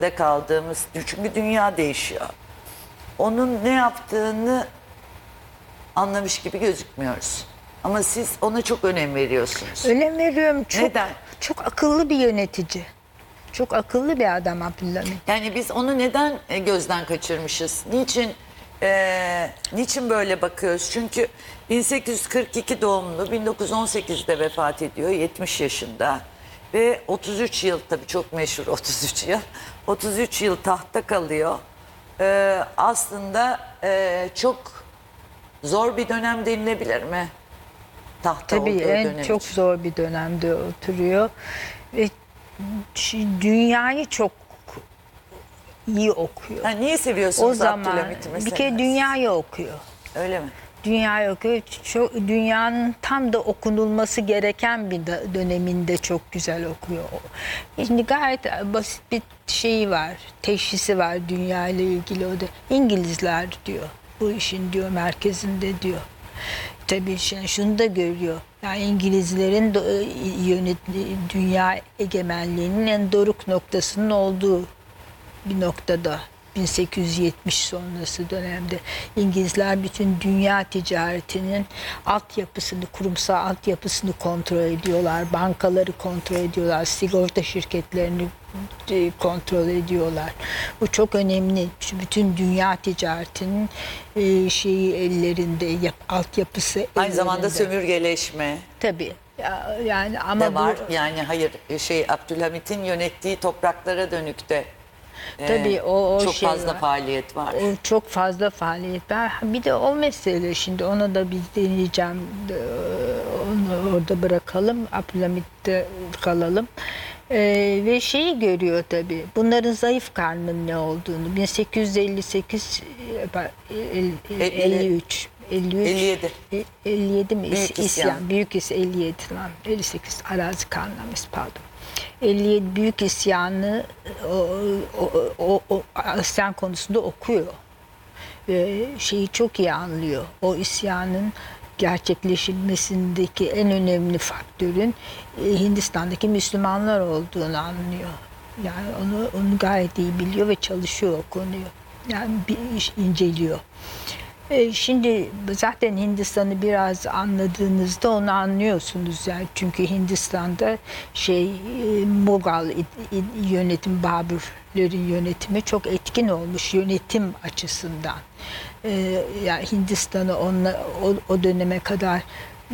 kaldığımız, çünkü dünya değişiyor. Onun ne yaptığını anlamış gibi gözükmüyoruz. Ama siz ona çok önem veriyorsunuz. Önem veriyorum. Neden? Çok akıllı bir yönetici. Çok akıllı bir adam Abdülhamit. Yani biz onu neden gözden kaçırmışız? Niçin böyle bakıyoruz? Çünkü 1842 doğumlu, 1918'de vefat ediyor, 70 yaşında. Ve 33 yıl, tabii çok meşhur 33 yıl. 33 yıl tahtta kalıyor. Aslında çok zor bir dönem denilebilir mi? Tahta Tabii olduğu dönem çok için. zor bir dönemde oturuyor. Ve dünyayı çok iyi okuyor. Ha, niye O seviyorsunuz zaman Abdülhamit'i mesela? bir kere dünyayı okuyor. Öyle mi? Dünyayı okuyor. Dünyanın tam da okunulması gereken bir döneminde çok güzel okuyor. Şimdi gayet basit bir şeyi var, teşhisi var dünya ile ilgili. O da İngilizler diyor. Bu işin diyor merkezinde diyor. Tabii şunu da görüyor. Yani İngilizlerin dünya egemenliğinin en doruk noktasının olduğu bir noktada 1870 sonrası dönemde İngilizler bütün dünya ticaretinin altyapısını, kurumsal altyapısını kontrol ediyorlar. Bankaları kontrol ediyorlar. Sigorta şirketlerini kontrol ediyorlar. Bu çok önemli. Bütün dünya ticaretinin şeyi ellerinde, altyapısı ellerinde. Aynı zamanda sömürgeleşme Tabii. Yani ama de var. Yani hayır, Abdülhamit'in yönettiği topraklara dönük de tabii o çok şey fazla var. faaliyet var. O çok fazla faaliyet var. Bir de o mesele şimdi ona da bir deneyeceğim. Onu orada bırakalım. Abdülhamit'te kalalım. Ve şeyi görüyor tabii. Bunların zayıf karnının ne olduğunu. 1858 53 57. 57 mi? Büyük isyan. Büyük isyan 57 lan. 58 arazi karnamız pardon. 57 büyük isyanı o isyan konusunda okuyor. Ve şeyi çok iyi anlıyor. O isyanın gerçekleşmesindeki en önemli faktörün Hindistan'daki Müslümanlar olduğunu anlıyor. Yani onu gayet iyi biliyor ve çalışıyor o konuyu. Yani bir iş inceliyor. Şimdi zaten Hindistan'ı biraz anladığınızda onu anlıyorsunuz yani çünkü Hindistan'da Mughal yönetim, Babürlerin yönetimi çok etkin olmuş yönetim açısından. Yani Hindistan'ı o döneme kadar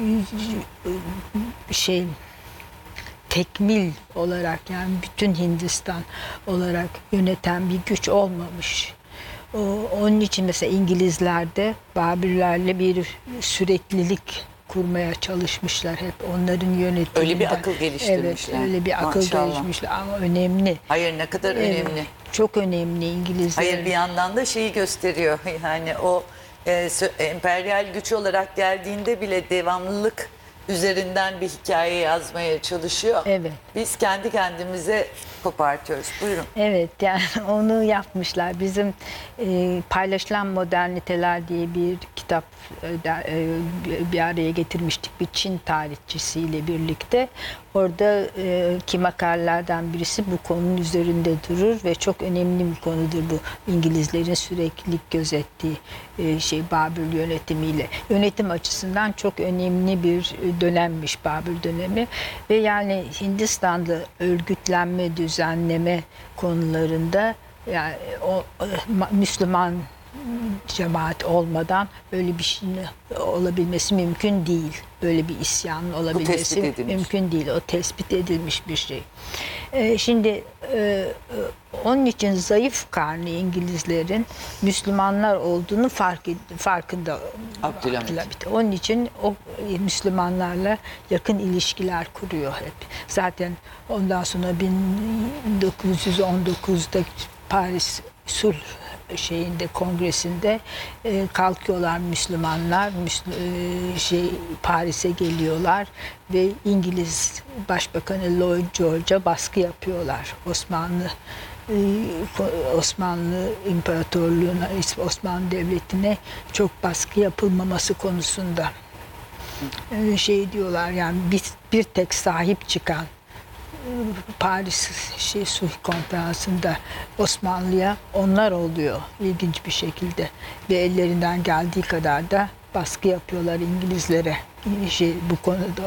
tekmil olarak yani bütün Hindistan olarak yöneten bir güç olmamış. Onun için mesela İngilizler de Babürlerle bir süreklilik kurmaya çalışmışlar hep onların yönetiminden. Öyle bir akıl geliştirmişler. Evet, öyle bir akıl Maşallah. geliştirmişler ama önemli. Hayır, ne kadar önemli. Çok önemli İngilizler. Hayır, bir yandan da şeyi gösteriyor. Yani o emperyal güç olarak geldiğinde bile devamlılık üzerinden bir hikaye yazmaya çalışıyor. Evet. Biz kendi kendimize kopartıyoruz. Buyurun. Evet yani onu yapmışlar. Bizim Paylaşılan Moderniteler diye bir kitap bir araya getirmiştik bir Çin tarihçisiyle birlikte. Orada ki makalelerden birisi bu konunun üzerinde durur ve çok önemli bir konudur bu. İngilizlerin süreklilik gözettiği Babür yönetimiyle. Yönetim açısından çok önemli bir dönemmiş Babür dönemi ve yani Hindistan'da örgütlenme, düzenleme konularında yani Müslüman cemaat olmadan böyle bir şeyin olabilmesi mümkün değil. Böyle bir isyanın olabilmesi mümkün değil. O tespit edilmiş bir şey. Şimdi onun için zayıf karnı İngilizlerin Müslümanlar olduğunu farkında Abdülhamit. Onun için o Müslümanlarla yakın ilişkiler kuruyor hep. Zaten ondan sonra 1919'da Paris Sulh kongresinde kalkıyorlar Müslümanlar Paris'e geliyorlar ve İngiliz Başbakanı Lloyd George'a baskı yapıyorlar. Osmanlı İmparatorluğu'na, Osmanlı Devleti'ne çok baskı yapılmaması konusunda diyorlar yani bir tek sahip çıkan Paris Sulh Konferansı'nda Osmanlı'ya onlar oluyor ilginç bir şekilde ve ellerinden geldiği kadar da baskı yapıyorlar İngilizlere bu konuda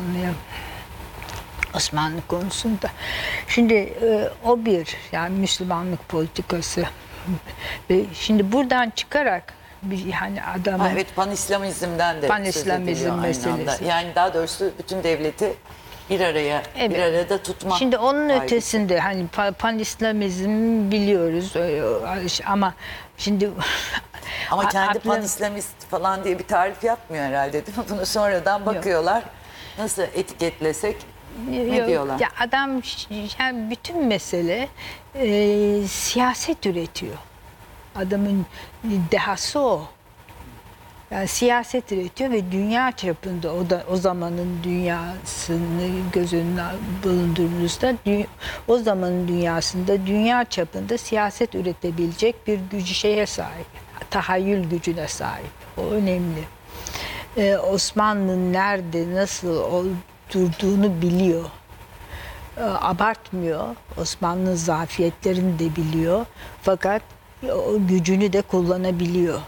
Osmanlı konusunda. Şimdi o bir yani Müslümanlık politikası ve şimdi buradan çıkarak hani adamın Evet, Pan-İslamizmden de Pan-İslamizm söz ediliyor aynı meselesi. anda. Yani daha doğrusu bütün devleti bir arada tutma. Şimdi onun kaygısı. ötesinde hani Pan-İslamizm biliyoruz ama şimdi Ama kendi aklım- Pan-İslamist falan diye bir tarif yapmıyor herhalde, değil mi? Bunu sonradan bakıyorlar. Nasıl etiketlesek ne diyorlar? Ya adam yani bütün mesele siyaset üretiyor. Adamın dehası o. Yani siyaset üretiyor ve dünya çapında o zamanın dünyasını göz önüne bulundurduğunuzda o zamanın dünyasında dünya çapında siyaset üretebilecek bir şeye sahip. Tahayyül gücüne sahip. O önemli. Osmanlı nerede nasıl durduğunu biliyor. Abartmıyor. Osmanlı zafiyetlerini de biliyor. Fakat o gücünü de kullanabiliyor.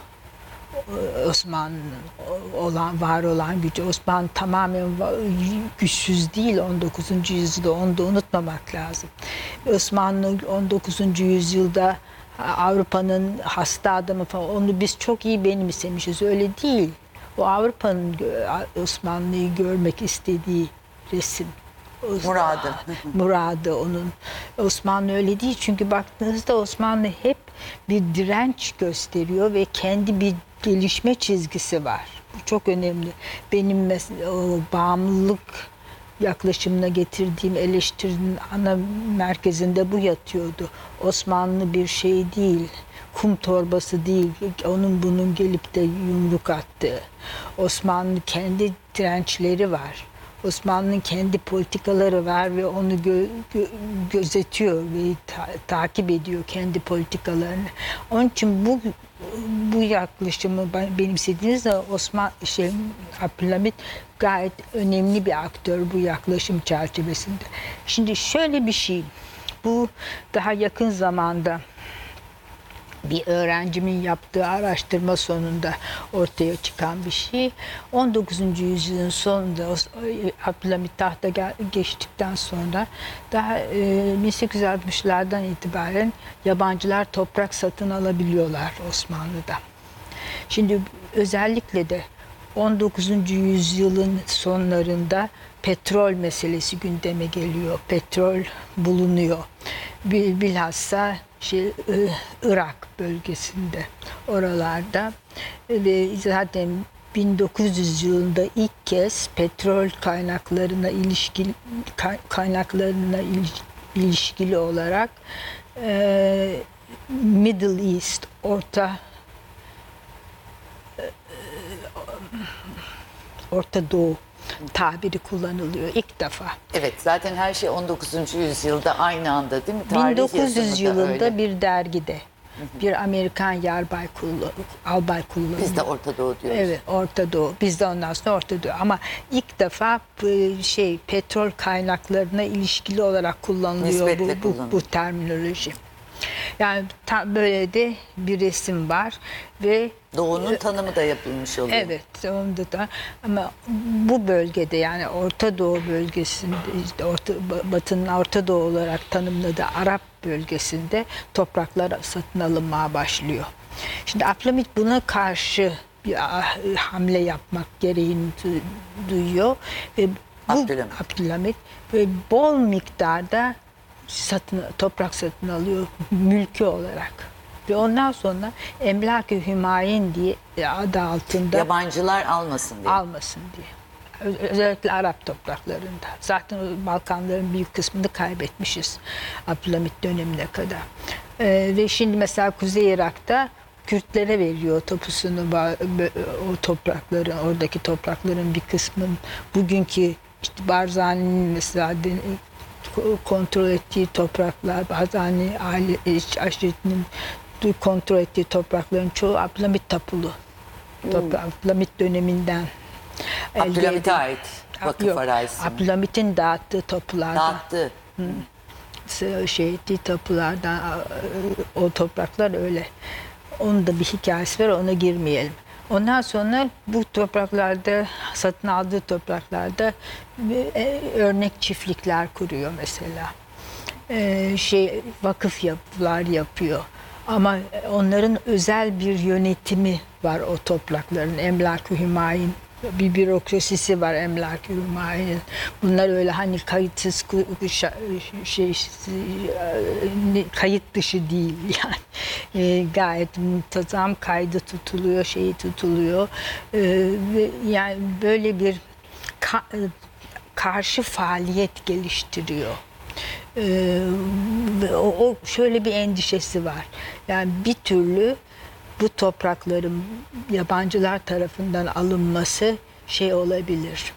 Osmanlı'nın var olan gücü. Osmanlı tamamen güçsüz değil 19. yüzyılda. Onu da unutmamak lazım. Osmanlı 19. yüzyılda Avrupa'nın hasta adamı falan onu biz çok iyi benimsemişiz. Öyle değil. O Avrupa'nın Osmanlı'yı görmek istediği resim. Muradı. Muradı onun. Osmanlı öyle değil. Çünkü baktığınızda Osmanlı hep bir direnç gösteriyor ve kendi bir gelişme çizgisi var. Bu çok önemli. Benim o bağımlılık yaklaşımına getirdiğim eleştirinin ana merkezinde bu yatıyordu. Osmanlı bir şey değil. Kum torbası değil. Onun bunun gelip de yumruk attığı. Osmanlı kendi dirençleri var. Osmanlı'nın kendi politikaları var ve onu gözetiyor ve takip ediyor kendi politikalarını. Onun için bu yaklaşımı benimsediğinizde Abdülhamit gayet önemli bir aktör bu yaklaşım çerçevesinde. Şimdi şöyle bir şey, bu daha yakın zamanda bir öğrencimin yaptığı araştırma sonunda ortaya çıkan bir şey. 19. yüzyılın sonunda Abdülhamit tahta geçtikten sonra daha 1860'lardan itibaren yabancılar toprak satın alabiliyorlar Osmanlı'da. Şimdi özellikle de 19. yüzyılın sonlarında petrol meselesi gündeme geliyor. Petrol bulunuyor. Bilhassa Irak bölgesinde, oralarda ve zaten 1900 yılında ilk kez petrol kaynaklarına ilişkili olarak Middle East, Orta Doğu tabiri kullanılıyor ilk defa. Evet, zaten her şey 19. yüzyılda aynı anda, değil mi? Tarih 1900 yazımı da yılında öyle. bir dergide bir Amerikan albay kullanıyor. Biz de Orta Doğu diyoruz. Evet, Orta Doğu. Biz de ondan sonra Orta Doğu. Ama ilk defa petrol kaynaklarına ilişkili olarak kullanılıyor Nispetle kullanılıyor. bu terminoloji. Yani böyle de bir resim var ve Doğu'nun tanımı da yapılmış oluyor. evet, onda da ama bu bölgede yani Orta Doğu bölgesinde işte Batı'nın Orta Doğu olarak tanımladığı Arap bölgesinde topraklar satın alınmaya başlıyor. Şimdi Abdülhamit buna karşı bir hamle yapmak gereğini duyuyor ve Abdülhamit ve bol miktarda toprak satın alıyor mülkü olarak. Ve ondan sonra Emlak-ı Hümayun diye adı altında Yabancılar almasın diye. almasın diye. Özellikle Arap topraklarında. Zaten Balkanların büyük kısmını kaybetmişiz Abdülhamit dönemine kadar. Ve şimdi mesela Kuzey Irak'ta Kürtlere veriyor tapusunu, o toprakların, oradaki toprakların bir kısmının bugünkü işte Barzani'nin mesela kontrol ettiği topraklar, Barzani aşiretinin kontrol ettiği toprakların çoğu Abdülhamit tapulu. Abdülhamit döneminden. Abdülhamit'e ait. vakıf Yok, arazisi mi? Abdülhamit'in dağıttığı tapulardan. Dağıttı. Tapulardan o topraklar öyle. Onun da bir hikayesi var, ona girmeyelim. Ondan sonra bu topraklarda, satın aldığı topraklarda örnek çiftlikler kuruyor mesela. Vakıf yapılar yapıyor. Ama onların özel bir yönetimi var o toprakların. Emlak-ı Hümayun bir bürokrasisi var Emlak-ı Hümayun'un. Bunlar öyle hani kayıtsız kayıt dışı değil yani. Gayet muntazam kaydı tutuluyor, şeyi tutuluyor. Yani böyle bir karşı faaliyet geliştiriyor. O şöyle bir endişesi var. Yani bir türlü bu toprakların yabancılar tarafından alınması olabilir.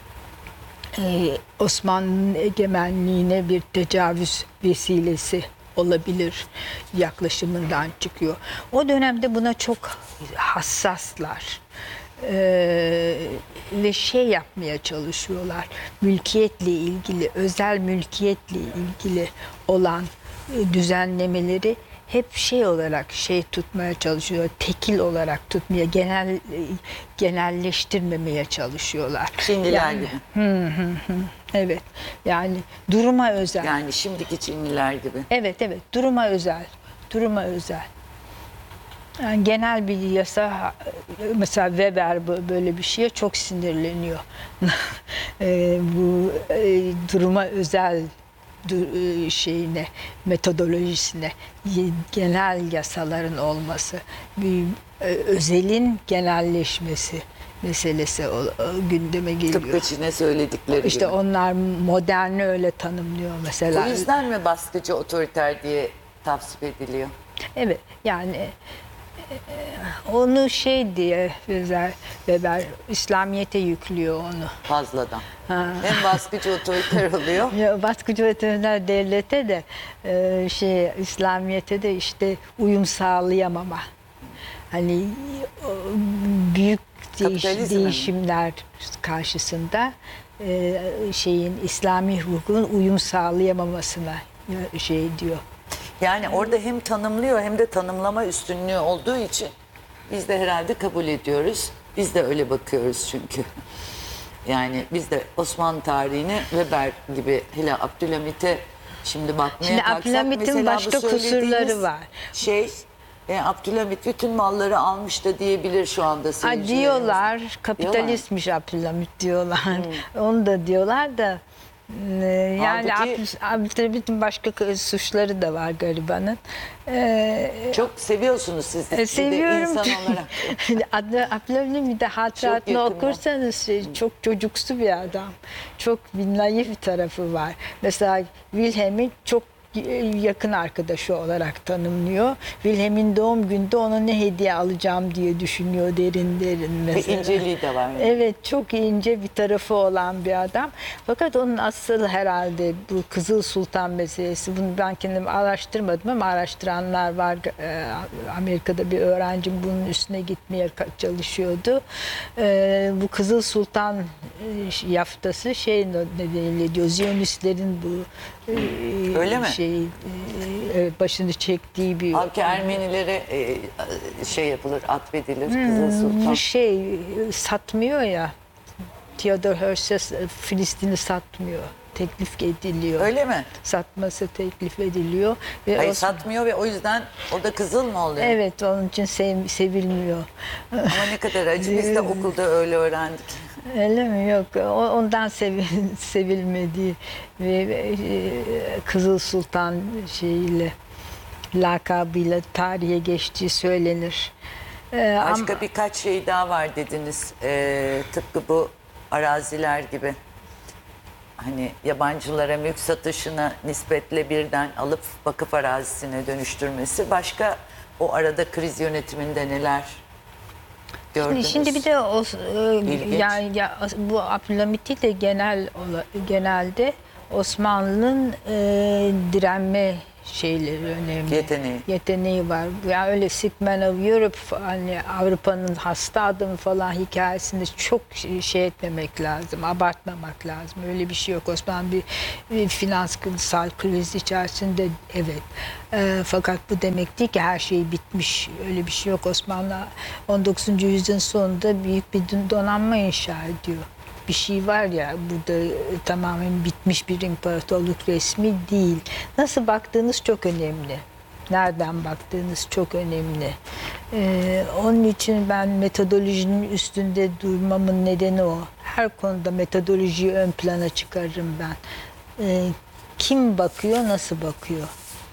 Osmanlı'nın egemenliğine bir tecavüz vesilesi olabilir yaklaşımından çıkıyor. O dönemde buna çok hassaslar. Ve yapmaya çalışıyorlar. Mülkiyetle ilgili, özel mülkiyetle ilgili olan düzenlemeleri hep olarak tutmaya çalışıyor. Tekil olarak tutmaya, genelleştirmemeye çalışıyorlar. Çinliler gibi. Evet. Yani duruma özel. Yani şimdiki Çinliler gibi. Evet, duruma özel. Duruma özel. Yani genel bir yasa, mesela Weber böyle bir şeye çok sinirleniyor. Bu duruma özel metodolojisine, genel yasaların olması, bir özelin genelleşmesi meselesi gündeme geliyor. Tıpkı Çin'e söyledikleri İşte gibi. onlar moderni öyle tanımlıyor mesela. O yüzden mi baskıcı, otoriter diye tavsif ediliyor? Evet, yani onu diye Weber İslamiyet'e yüklüyor onu. Fazladan. Hem baskıcı, otoriter oluyor. Ya, baskıcı otoriter devlete de İslamiyet'e de işte uyum sağlayamama. Hani büyük değişimler karşısında İslami hukukun uyum sağlayamamasına diyor. Yani orada hem tanımlıyor hem de tanımlama üstünlüğü olduğu için biz de herhalde kabul ediyoruz. Biz de öyle bakıyoruz çünkü. Yani biz de Osmanlı tarihine Weber gibi, hele Abdülhamit'e şimdi bakmaya kalksak, Abdülhamit'in mesela başka bu kusurları var. Abdülhamit bütün malları almış da diyebilir şu anda seyircilerimiz. Diyorlar, kapitalistmiş Abdülhamit diyorlar. Onu da diyorlar da yani Abdülhamit'in başka suçları da var garibanın. Çok seviyorsunuz siz de seviyorum. insan olarak. Abdülhamit'in bir de hatıratını okursanız çok çocuksu bir adam. Çok bir naif tarafı var. Mesela Wilhelm'i çok yakın arkadaşı olarak tanımlıyor. Wilhelm'in doğum günde ona ne hediye alacağım diye düşünüyor derin mesela. Bir inceliği de var. Yani. Evet, çok ince bir tarafı olan bir adam. Fakat onun asıl herhalde bu Kızıl Sultan meselesi. Bunu ben kendim araştırmadım ama araştıranlar var. Amerika'da bir öğrencim bunun üstüne gitmeye çalışıyordu. Bu Kızıl Sultan yaftası nedeniyle diyor. Ziyonistlerin bu öyle mi? Başını çektiği bir... Halbuki Ermenilere yapılır, atfedilir Kızıl Sultan. Satmıyor ya. Theodor Herzl Filistin'i satmıyor. Teklif ediliyor. Öyle mi? Satması teklif ediliyor. Hayır, satmıyor ve o yüzden o da kızıl mı oluyor? Evet, onun için sevilmiyor. Ama ne kadar acı, biz de okulda öyle öğrendik. Öyle mi? Yok. Ondan sevilmediği ve Kızıl Sultan lakabıyla tarihe geçtiği söylenir. Başka birkaç şey daha var dediniz. Tıpkı bu araziler gibi. Hani yabancılara mülk satışına nispetle birden alıp vakıf arazisine dönüştürmesi. Başka o arada kriz yönetiminde neler gördünüz? Şimdi bir de bu Abdülhamit'i de genelde Osmanlı'nın direnme şeyleri önemli. Yeteneği var. Yani öyle Sick Man of Europe, hani Avrupa'nın hasta adamı falan hikayesini çok şey etmemek lazım, abartmamak lazım. Öyle bir şey yok. Osmanlı bir finansal kriz içerisinde, evet. Fakat bu demek değil ki her şey bitmiş. Öyle bir şey yok. Osmanlı 19. yüzyılın sonunda büyük bir donanma inşa ediyor. Bir şey var ya, burada tamamen bitmiş bir imparatorluk resmi değil. Nasıl baktığınız çok önemli. Nereden baktığınız çok önemli. Onun için ben metodolojinin üstünde durmamın nedeni o. Her konuda metodolojiyi ön plana çıkarırım ben. Kim bakıyor, nasıl bakıyor?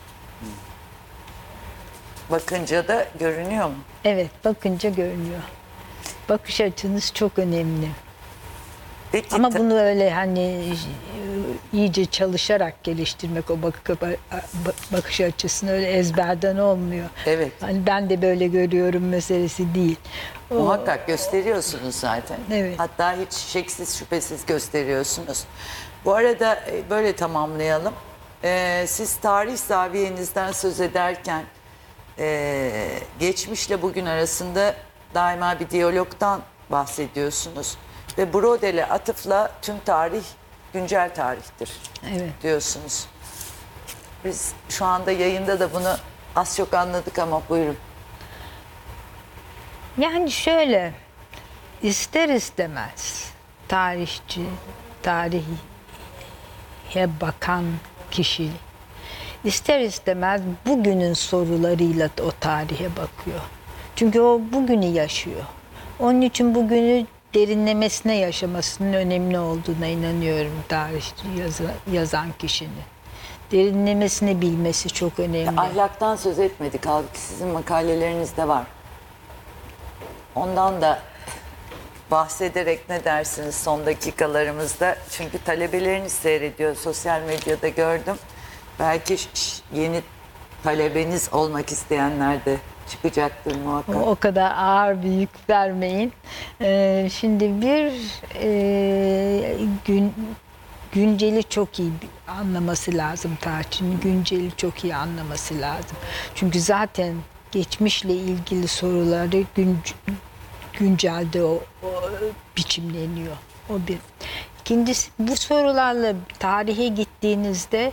Bakınca da görünüyor mu? Evet, bakınca görünüyor. Bakış açınız çok önemli. Peki, ama bunu öyle hani iyice çalışarak geliştirmek, o bakış açısını öyle ezberden olmuyor. Evet. Hani ben de böyle görüyorum meselesi değil. Muhakkak gösteriyorsunuz zaten. Evet. Hatta hiç şeksiz şüphesiz gösteriyorsunuz. Bu arada böyle tamamlayalım. Siz tarih zaviyenizden söz ederken geçmişle bugün arasında daima bir diyalogdan bahsediyorsunuz. Ve Brodel'e atıfla tüm tarih güncel tarihtir, evet, diyorsunuz. Biz şu anda yayında da bunu az çok anladık ama buyurun. Yani şöyle, ister istemez tarihçi, tarihe bakan kişi ister istemez bugünün sorularıyla o tarihe bakıyor. Çünkü o bugünü yaşıyor. Onun için bugünü derinlemesine yaşamasının önemli olduğuna inanıyorum tarih yazan kişinin. Derinlemesine bilmesi çok önemli. Ahlaktan söz etmedik, halbuki sizin makalelerinizde var. Ondan da bahsederek ne dersiniz son dakikalarımızda? Çünkü talebeleriniz seyrediyor, sosyal medyada gördüm. Belki yeni talebeniz olmak isteyenler de çıkacaktır muhakkak. O kadar ağır bir yük vermeyin. Şimdi bir günceli çok iyi anlaması lazım tarihçinin. Günceli çok iyi anlaması lazım. Çünkü zaten geçmişle ilgili soruları güncelde o biçimleniyor. O bir. İkincisi, bu sorularla tarihe gittiğinizde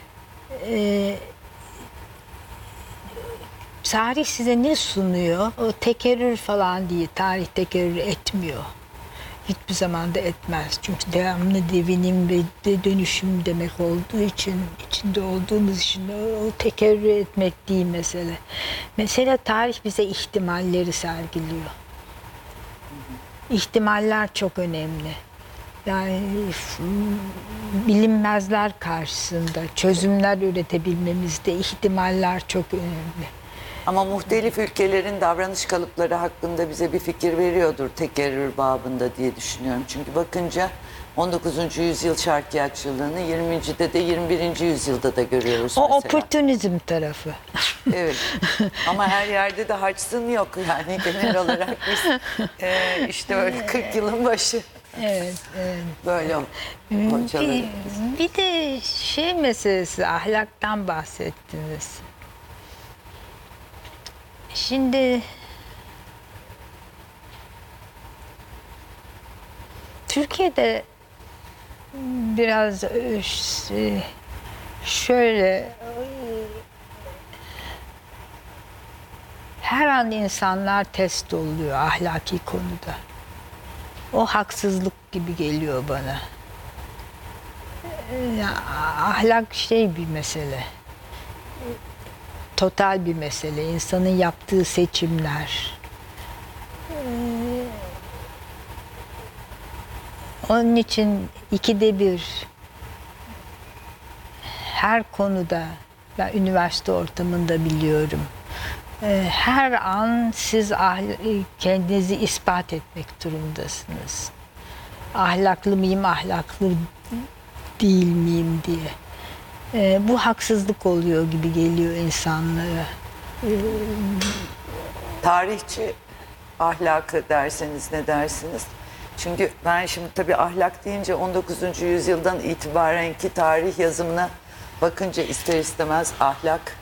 tarih size ne sunuyor? O tekerrür falan değil. Tarih tekerrür etmiyor. Hiçbir zaman da etmez. Çünkü devamlı devinim ve dönüşüm demek olduğu için, içinde olduğumuz için o tekerrür etmek değil mesele. Mesele tarih bize ihtimalleri sergiliyor. İhtimaller çok önemli. Yani bilinmezler karşısında çözümler üretebilmemizde ihtimaller çok önemli. Ama muhtelif ülkelerin davranış kalıpları hakkında bize bir fikir veriyordur tekerrür babında diye düşünüyorum. Çünkü bakınca 19. yüzyıl şarkiyatçılığını 20. de 21. yüzyılda da görüyoruz o mesela. oportunizm tarafı. Evet. Ama her yerde de harçsın yok yani genel olarak biz işte öyle 40 yılın başı. Evet, evet. Böyle hocaları. Bir de şey meselesi, ahlaktan bahsettiniz. Şimdi Türkiye'de biraz şöyle her an insanlar test oluyor ahlaki konuda. O haksızlık gibi geliyor bana. Ahlak şey bir mesele. Total bir mesele. İnsanın yaptığı seçimler. Onun için 2'de 1 her konuda, ben üniversite ortamında biliyorum. Her an siz kendinizi ispat etmek durumundasınız. Ahlaklı mıyım, ahlaklı değil miyim diye. Bu haksızlık oluyor gibi geliyor insanlara. Tarihçi ahlakı derseniz ne dersiniz? Çünkü ben şimdi tabii ahlak deyince 19. yüzyıldan itibarenki tarih yazımına bakınca ister istemez ahlak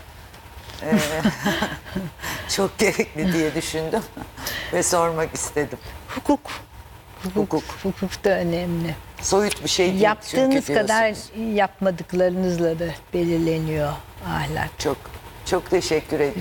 çok gerekli diye düşündüm ve sormak istedim. Hukuk. Hukuk. Hukuk da önemli. Soyut bir şey değil Yaptığınız çünkü kadar diyorsunuz. yapmadıklarınızla da belirleniyor ahlak. Çok teşekkür ediyorum.